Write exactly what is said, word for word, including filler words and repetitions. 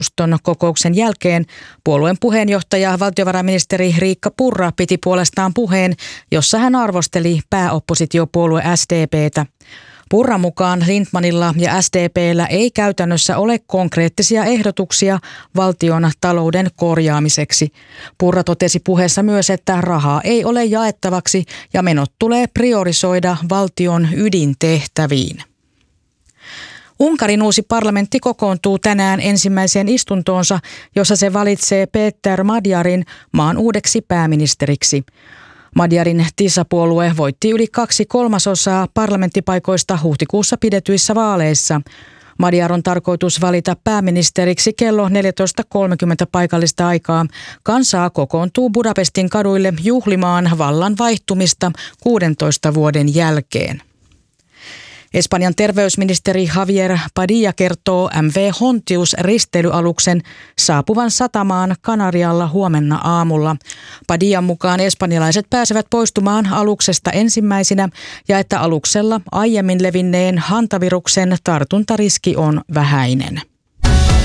valtioneuvoston kokouksen jälkeen puolueen puheenjohtaja valtiovarainministeri Riikka Purra piti puolestaan puheen, jossa hän arvosteli pääoppositiopuolue S D P:tä. Purran mukaan Lindtmanilla ja S D P:llä ei käytännössä ole konkreettisia ehdotuksia valtion talouden korjaamiseksi. Purra totesi puheessa myös, että rahaa ei ole jaettavaksi ja menot tulee priorisoida valtion ydintehtäviin. Unkarin uusi parlamentti kokoontuu tänään ensimmäiseen istuntoonsa, jossa se valitsee Péter Magyarin maan uudeksi pääministeriksi. Magyarin TISA-puolue voitti yli kaksi kolmasosaa parlamenttipaikoista huhtikuussa pidetyissä vaaleissa. Magyar on tarkoitus valita pääministeriksi kello neljätoista kolmekymmentä paikallista aikaa. Kansaa kokoontuu Budapestin kaduille juhlimaan vallan vaihtumista kuudentoista vuoden jälkeen. Espanjan terveysministeri Javier Padilla kertoo M V Hontius-risteilyaluksen saapuvan satamaan Kanarialla huomenna aamulla. Padillan mukaan espanjalaiset pääsevät poistumaan aluksesta ensimmäisinä ja että aluksella aiemmin levinneen hantaviruksen tartuntariski on vähäinen.